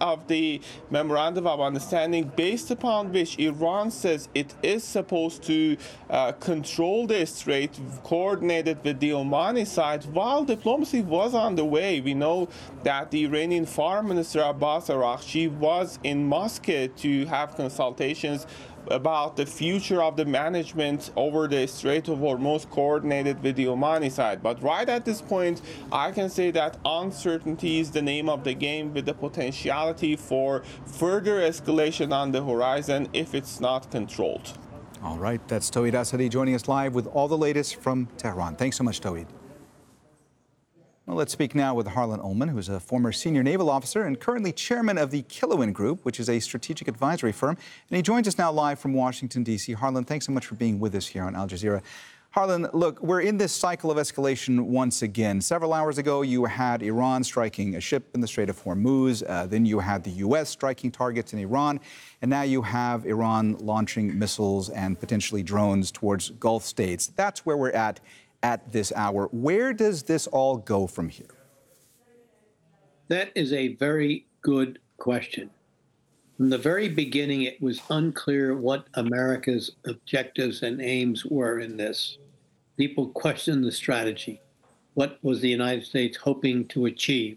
of the memorandum of understanding based upon which Iran says it is supposed to control the strait, coordinated with the Omani side. While diplomacy was on the way, we know that the Iranian Foreign Minister Abbas Araghchi was in Moscow to have consultations about the future of the management over the Strait of Hormuz, coordinated with the Omani side. But right at this point, I can say that uncertainty is the name of the game, with the potentiality for further escalation on the horizon if it's not controlled. All right, that's Tauhid Asadi joining us live with all the latest from Tehran. Thanks so much, Tauhid. Well, let's speak now with Harlan Ullman, who is a former senior naval officer and currently chairman of the Kilowan Group, which is a strategic advisory firm. And he joins us now live from Washington, D.C. Harlan, thanks so much for being with us here on Al Jazeera. Harlan, look, we're in this cycle of escalation once again. Several hours ago, you had Iran striking a ship in the Strait of Hormuz. Then you had the U.S. striking targets in Iran. And now you have Iran launching missiles and potentially drones towards Gulf states. That's where we're at this hour. Where does this all go from here? That is a very good question. From the very beginning, it was unclear what America's objectives and aims were in this. People questioned the strategy. What was the United States hoping to achieve?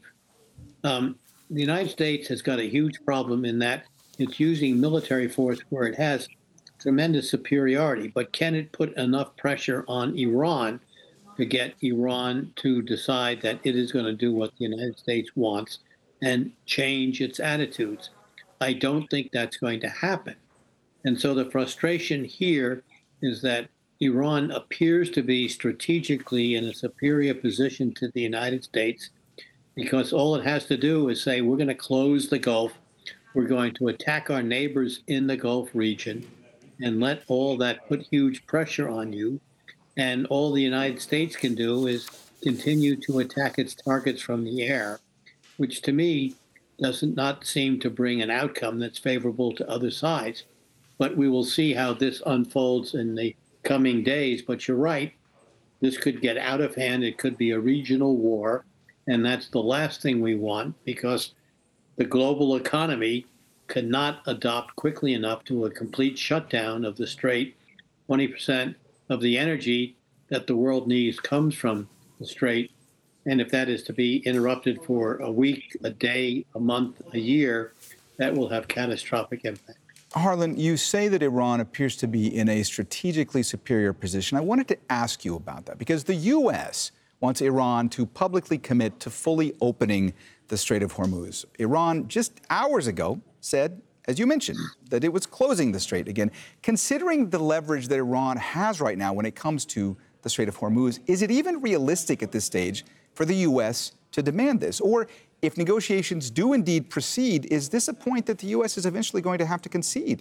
The United States has got a huge problem in that it's using military force where it has tremendous superiority, but can it put enough pressure on Iran to get Iran to decide that it is going to do what the United States wants and change its attitudes? I don't think that's going to happen. And so the frustration here is that Iran appears to be strategically in a superior position to the United States, because all it has to do is say, we're going to close the Gulf, we're going to attack our neighbors in the Gulf region, and let all that put huge pressure on you. And all the United States can do is continue to attack its targets from the air, which to me does not seem to bring an outcome that's favorable to other sides. But we will see how this unfolds in the coming days. But you're right, this could get out of hand. It could be a regional war. And that's the last thing we want, because the global economy cannot adopt quickly enough to a complete shutdown of the strait. 20% of the energy that the world needs comes from the strait. And if that is to be interrupted for a week, a day, a month, a year, that will have catastrophic impact. Harlan, you say that Iran appears to be in a strategically superior position. I wanted to ask you about that, because the U.S. wants Iran to publicly commit to fully opening the Strait of Hormuz. Iran just hours ago said, as you mentioned, that it was closing the strait again. Considering the leverage that Iran has right now when it comes to the Strait of Hormuz, is it even realistic at this stage for the U.S. to demand this? Or if negotiations do indeed proceed, is this a point that the U.S. is eventually going to have to concede?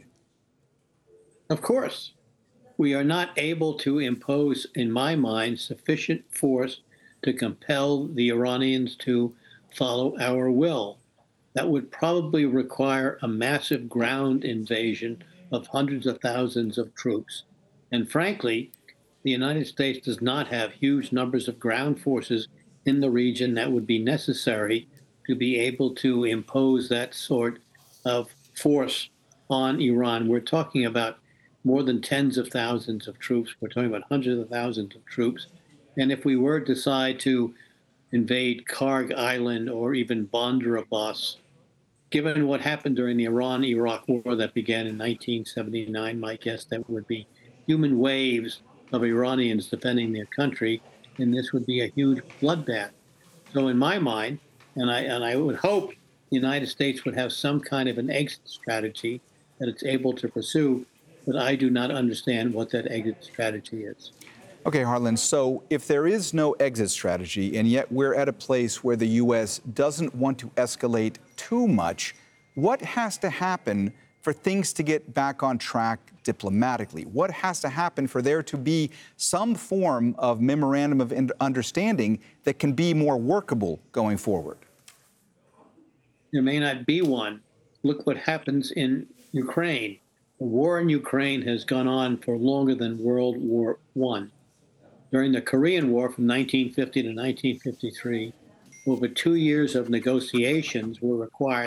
Of course. We are not able to impose, in my mind, sufficient force to compel the Iranians to follow our will. That would probably require a massive ground invasion of hundreds of thousands of troops. And frankly, the United States does not have huge numbers of ground forces in the region that would be necessary to be able to impose that sort of force on Iran. We're talking about more than tens of thousands of troops. We're talking about hundreds of thousands of troops. And if we were to decide to invade Karg Island or even Bandar Abbas, given what happened during the Iran-Iraq war that began in 1979, my guess that would be human waves of Iranians defending their country, and this would be a huge bloodbath. So in my mind, and I would hope the United States would have some kind of an exit strategy that it's able to pursue, but I do not understand what that exit strategy is. Okay, Harlan, so if there is no exit strategy, and yet we're at a place where the U.S. doesn't want to escalate too much, what has to happen for things to get back on track diplomatically? What has to happen for there to be some form of memorandum of understanding that can be more workable going forward? There may not be one. Look what happens in Ukraine. The war in Ukraine has gone on for longer than World War I. During the Korean War from 1950 to 1953, over 2 years of negotiations were required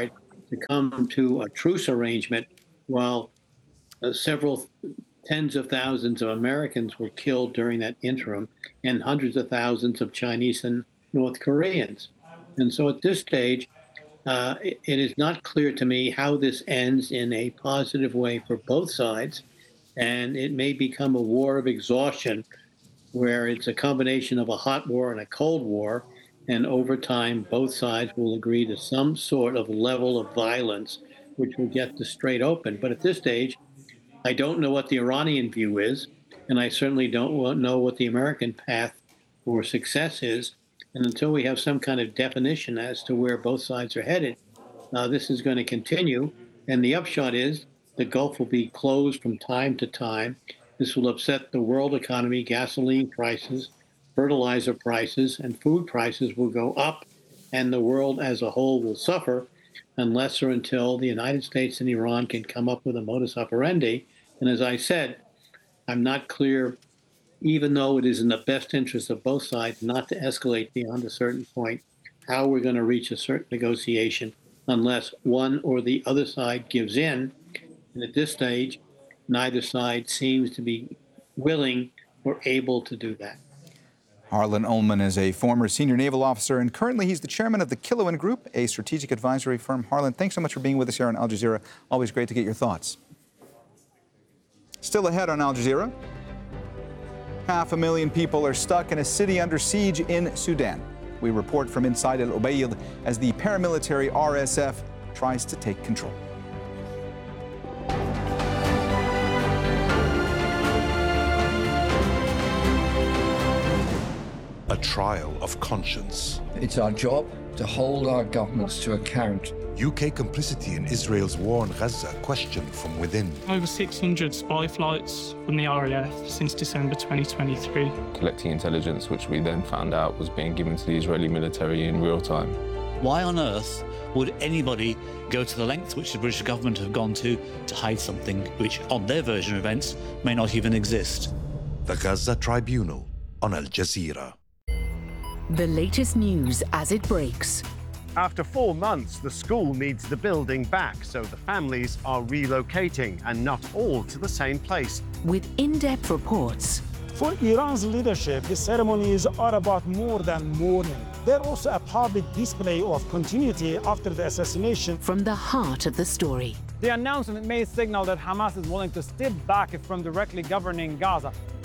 to come to a truce arrangement while several tens of thousands of Americans were killed during that interim and hundreds of thousands of Chinese and North Koreans. And so at this stage, it is not clear to me how this ends in a positive way for both sides. And it may become a war of exhaustion where it's a combination of a hot war and a cold war. And over time, both sides will agree to some sort of level of violence, which will get the Strait open. But at this stage, I don't know what the Iranian view is, and I certainly don't know what the American path for success is. And until we have some kind of definition as to where both sides are headed, this is going to continue. And the upshot is the Gulf will be closed from time to time. This will upset the world economy. Gasoline prices, fertilizer prices, and food prices will go up, and the world as a whole will suffer unless or until the United States and Iran can come up with a modus operandi. And as I said, I'm not clear, even though it is in the best interest of both sides not to escalate beyond a certain point, how we're going to reach a certain negotiation unless one or the other side gives in. And at this stage, neither side seems to be willing or able to do that. Harlan Ullman is a former senior naval officer, and currently he's the chairman of the Kilowan Group, a strategic advisory firm. Harlan, thanks so much for being with us here on Al Jazeera. Always great to get your thoughts. Still ahead on Al Jazeera, 500,000 people are stuck in a city under siege in Sudan. We report from inside El Ubaid as the paramilitary RSF tries to take control. A trial of conscience. It's our job to hold our governments to account. UK complicity in Israel's war on Gaza questioned from within. Over 600 spy flights from the RAF since December 2023. Collecting intelligence, which we then found out was being given to the Israeli military in real time. Why on earth would anybody go to the lengths which the British government have gone to hide something which, on their version of events, may not even exist? The Gaza Tribunal on Al Jazeera. The latest news as it breaks. After 4 months, the school needs the building back, so the families are relocating, and not all to the same place. With in-depth reports. For Iran's leadership, the ceremonies are about more than mourning. They're also a public display of continuity after the assassination. From the heart of the story. The announcement may signal that Hamas is willing to step back from directly governing Gaza,